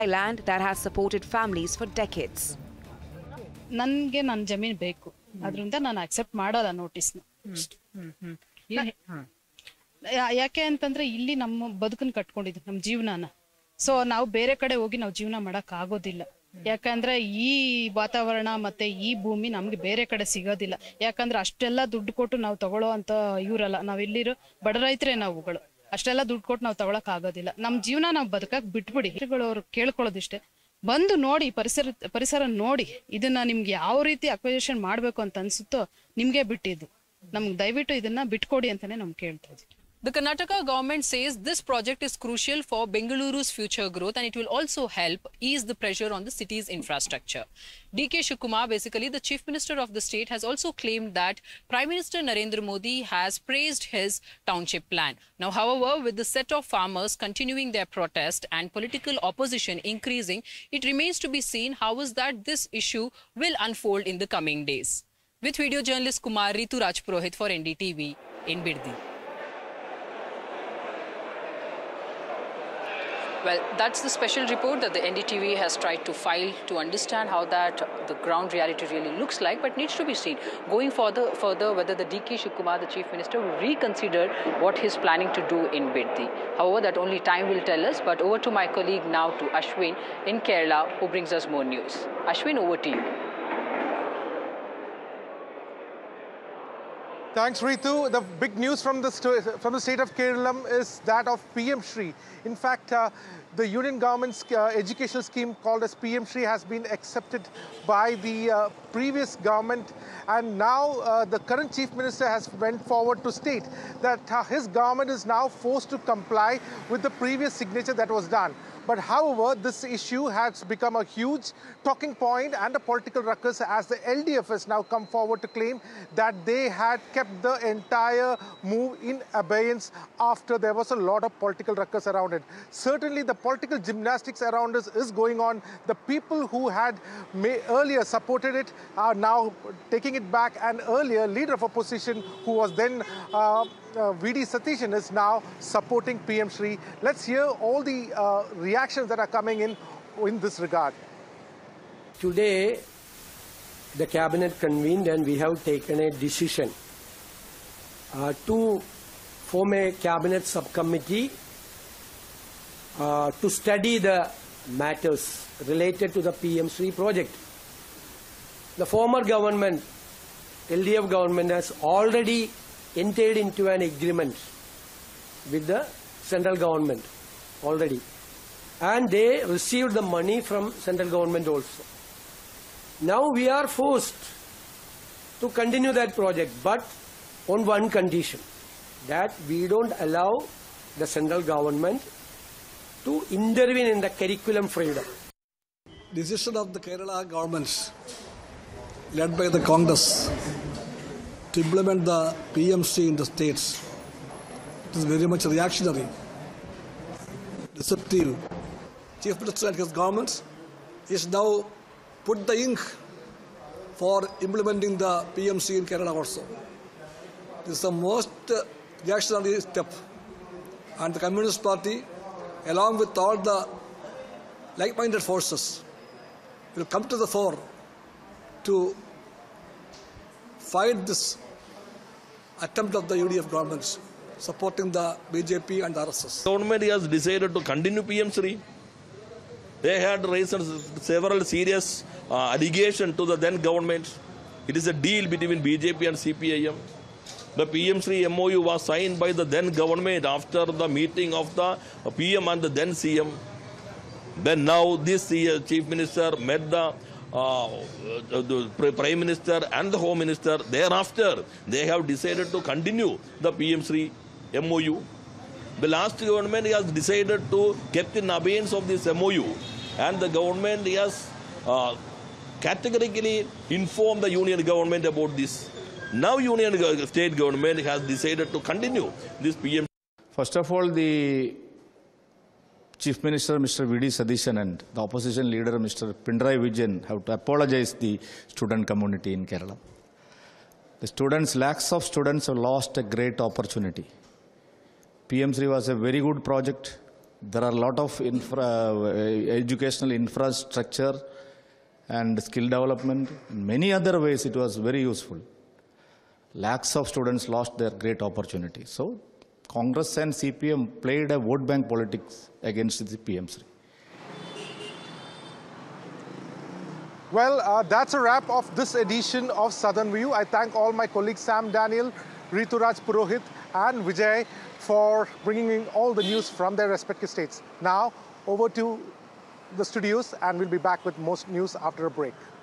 land that has supported families for decades. ನನಗೆ ನನ್ನ ಜಮೀನು ಬೇಕು ಅದರಿಂದ ನಾನು ಅಕ್ಸೆಪ್ಟ್ ಮಾಡಲ್ಲ ನೋಟಿಸ್ನ. ಯಾಕೆ ಅಂತಂದ್ರೆ ಇಲ್ಲಿ ನಮ್ಮ ಬದುಕನ್ನು ಕಟ್ಕೊಂಡಿದ್ವಿ ನಮ್ಮ ಜೀವನನ. ಸೊ ನಾವು ಬೇರೆ ಕಡೆ ಹೋಗಿ ನಾವು ಜೀವನ ಮಾಡಕ್ ಆಗೋದಿಲ್ಲ. ಯಾಕಂದ್ರೆ ಈ ವಾತಾವರಣ ಮತ್ತೆ ಈ ಭೂಮಿ ನಮ್ಗೆ ಬೇರೆ ಕಡೆ ಸಿಗೋದಿಲ್ಲ. ಯಾಕಂದ್ರೆ ಅಷ್ಟೆಲ್ಲ ದುಡ್ಡು ಕೊಟ್ಟು ನಾವು ತಗೊಳ್ಳೋ ಅಂತ ಇವ್ರಲ್ಲ, ನಾವ್ ಇಲ್ಲಿರೋ ಬಡ ರೈತರೇ ನಾವುಗಳು. ಅಷ್ಟೆಲ್ಲ ದುಡ್ಡು ಕೊಟ್ಟು ನಾವು ತಗೊಳಕ್ ಆಗೋದಿಲ್ಲ. ನಮ್ಮ ಜೀವನ ನಾವು ಬದುಕಕ್ ಬಿಟ್ಬಿಡಿ. ಅವ್ರು ಕೇಳ್ಕೊಳ್ಳೋದಿಷ್ಟೇ, ಬಂದು ನೋಡಿ ಪರಿಸರ ನೋಡಿ, ಇದನ್ನ ನಿಮ್ಗೆ ಯಾವ ರೀತಿ ಅಕ್ವಿಸಿಷನ್ ಮಾಡ್ಬೇಕು ಅಂತ ಅನ್ಸುತ್ತೋ ನಿಮ್ಗೆ ಬಿಟ್ಟಿದ್ದು. ನಮ್ಗೆ ದಯವಿಟ್ಟು ಇದನ್ನ ಬಿಟ್ಕೊಡಿ ಅಂತಾನೆ ನಮ್ಗೆ ಕೇಳ್ತಾ ಇದ್ದೀವಿ. The Karnataka government says this project is crucial for Bengaluru's future growth and it will also help ease the pressure on the city's infrastructure. D.K. Shivakumar, basically the Chief Minister of the state, has also claimed that Prime Minister Narendra Modi has praised his township plan. Now, however, with the set of farmers continuing their protest and political opposition increasing, it remains to be seen how is that this issue will unfold in the coming days. With video journalist Kumar Ritu Rajpurohit for NDTV in Biddi. Well, that's the special report that the NDTV has tried to file to understand how that the ground reality really looks like, but needs to be seen. Going further whether the D.K. Shivakumar, the Chief Minister, will reconsider what he's planning to do in Biddi. However, that only time will tell us. But over to my colleague now, to Ashwin in Kerala, who brings us more news. Ashwin, over to you. Thanks, Ritu. The big news from the state of Kerala is that of PM Shri. In fact, the union government's educational scheme called as PM Shri has been accepted by the previous government, and now the current chief minister has went forward to state that his government is now forced to comply with the previous signature that was done. But however, this issue has become a huge talking point and a political ruckus as the LDF has now come forward to claim that they had kept the entire move in abeyance after there was a lot of political ruckus around it. Certainly the political gymnastics around us is going on. The people who had earlier supported it are now taking it back, and earlier leader of opposition who was then V.D. Satishan is now supporting PM Shri. Let's hear all the reactions that are coming in this regard. Today, the cabinet convened and we have taken a decision to form a cabinet subcommittee to study the matters related to the PM Shri project. The former government, LDF government, has already entered into an agreement with the central government already, and they received the money from central government also. Now we are forced to continue that project, but on one condition, that we don't allow the central government to intervene in the curriculum freedom. Decision of the Kerala government led by the Congress to implement the PMC in the states. It is very much reactionary, deceptive. Chief Minister and his government is now put the ink for implementing the PMC in Kerala also. This is the most reactionary step, and the Communist Party, along with all the like-minded forces, will come to the fore to fight this attempt of the UDF governments supporting the BJP and the RSS. Government has decided to continue PM Shri. They had raised several serious allegations to the then government. It is a deal between BJP and CPIM. The PM Shri MOU was signed by the then government after the meeting of the PM and the then CM. Then now this Chief Minister met the Prime Minister and the Home Minister. Thereafter, they have decided to continue the PM Shri MOU. The last government has decided to keep in abeyance of this MOU, and the government has categorically informed the union government about this. Now union state government has decided to continue this PM. First of all, the Chief Minister Mr. V.D. Satishan and the opposition leader Mr. Pinarayi Vijayan have to apologize the student community in Kerala. The students, lakhs of students have lost a great opportunity. PM Shri was a very good project. There are a lot of educational infrastructure and skill development. In many other ways, it was very useful. Lakhs of students lost their great opportunity. So, Congress and CPM played a vote bank politics against the PM3. Well, that's a wrap of this edition of Southern View. I thank all my colleagues Sam Daniel, Rituraj Purohit and Vijay for bringing in all the news from their respective states. Now, over to the studios, and we'll be back with most news after a break.